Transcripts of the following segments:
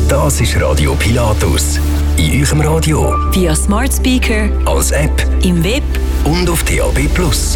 Das ist Radio Pilatus. In eurem Radio, via Smart Speaker, als App, im Web und auf DAB+.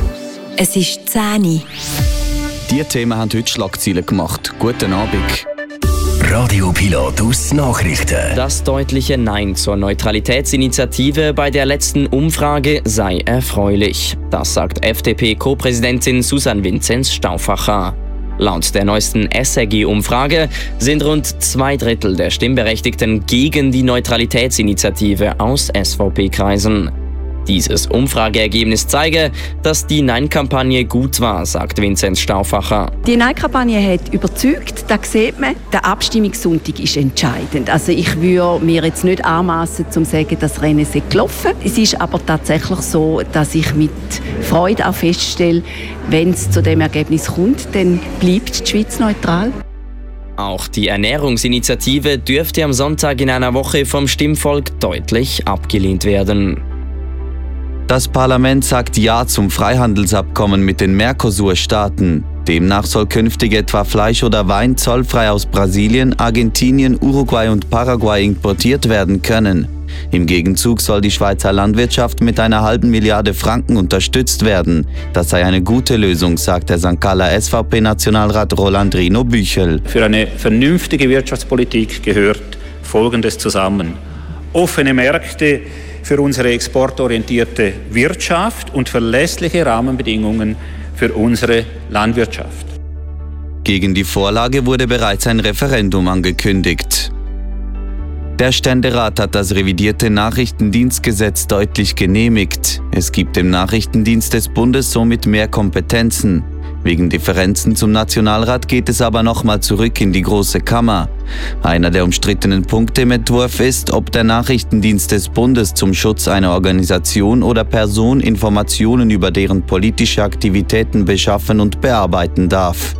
Es ist 10 Uhr. Diese Themen haben heute Schlagzeilen gemacht. Guten Abend. Radio Pilatus Nachrichten. Das deutliche Nein zur Neutralitätsinitiative bei der letzten Umfrage sei erfreulich. Das sagt FDP-Co-Präsidentin Susanne Vinzenz-Stauffacher. Laut der neuesten SRG-Umfrage sind rund 2/3 der Stimmberechtigten gegen die Neutralitätsinitiative aus SVP-Kreisen. Dieses Umfrageergebnis zeige, dass die Nein-Kampagne gut war, sagt Vinzenz Stauffacher. Die Nein-Kampagne hat überzeugt, das sieht man. Der Abstimmungssonntag ist entscheidend. Also ich würde mir jetzt nicht anmassen, zu sagen, das Rennen sei gelaufen. Es ist aber tatsächlich so, dass ich mit Freude auch feststelle, wenn es zu dem Ergebnis kommt, dann bleibt die Schweiz neutral. Auch die Ernährungsinitiative dürfte am Sonntag in einer Woche vom Stimmvolk deutlich abgelehnt werden. Das Parlament sagt Ja zum Freihandelsabkommen mit den Mercosur-Staaten. Demnach soll künftig etwa Fleisch oder Wein zollfrei aus Brasilien, Argentinien, Uruguay und Paraguay importiert werden können. Im Gegenzug soll die Schweizer Landwirtschaft mit einer halben Milliarde Franken unterstützt werden. Das sei eine gute Lösung, sagt der St. Galler SVP-Nationalrat Roland Rino Büchel. Für eine vernünftige Wirtschaftspolitik gehört Folgendes zusammen: offene Märkte für unsere exportorientierte Wirtschaft und verlässliche Rahmenbedingungen für unsere Landwirtschaft. Gegen die Vorlage wurde bereits ein Referendum angekündigt. Der Ständerat hat das revidierte Nachrichtendienstgesetz deutlich genehmigt. Es gibt dem Nachrichtendienst des Bundes somit mehr Kompetenzen. Wegen Differenzen zum Nationalrat geht es aber nochmal zurück in die Große Kammer. Einer der umstrittenen Punkte im Entwurf ist, ob der Nachrichtendienst des Bundes zum Schutz einer Organisation oder Person Informationen über deren politische Aktivitäten beschaffen und bearbeiten darf.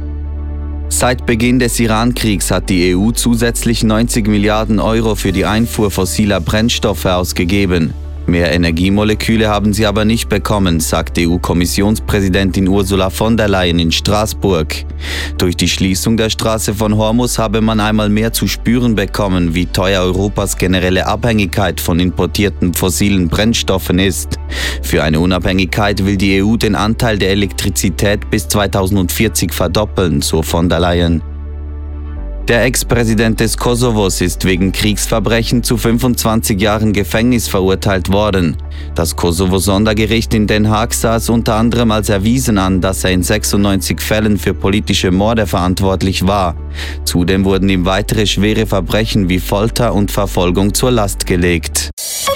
Seit Beginn des Iran-Kriegs hat die EU zusätzlich 90 Milliarden Euro für die Einfuhr fossiler Brennstoffe ausgegeben. Mehr Energiemoleküle haben sie aber nicht bekommen, sagt EU-Kommissionspräsidentin Ursula von der Leyen in Straßburg. Durch die Schließung der Straße von Hormuz habe man einmal mehr zu spüren bekommen, wie teuer Europas generelle Abhängigkeit von importierten fossilen Brennstoffen ist. Für eine Unabhängigkeit will die EU den Anteil der Elektrizität bis 2040 verdoppeln, so von der Leyen. Der Ex-Präsident des Kosovos ist wegen Kriegsverbrechen zu 25 Jahren Gefängnis verurteilt worden. Das Kosovo-Sondergericht in Den Haag sah es unter anderem als erwiesen an, dass er in 96 Fällen für politische Morde verantwortlich war. Zudem wurden ihm weitere schwere Verbrechen wie Folter und Verfolgung zur Last gelegt.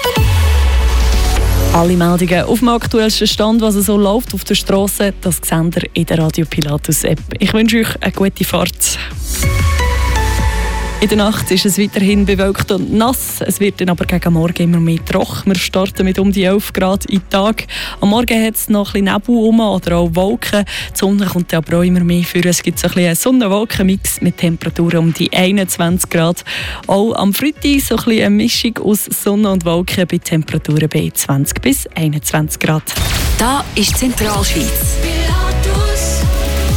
Alle Meldungen auf dem aktuellsten Stand, was so läuft auf der Straße, das seht ihr in der Radio Pilatus App. Ich wünsche euch eine gute Fahrt. In der Nacht ist es weiterhin bewölkt und nass. Es wird dann aber gegen Morgen immer mehr trocken. Wir starten mit um die 11 Grad in den Tag. Am Morgen hat es noch ein bisschen Nebel rum oder auch Wolken. Die Sonne kommt aber auch immer mehr vor. Es gibt so ein bisschen einen Sonne-Wolken-Mix mit Temperaturen um die 21 Grad. Auch am Freitag so ein bisschen eine Mischung aus Sonne und Wolken bei Temperaturen bei 20 bis 21 Grad. Da ist Zentralschweiz.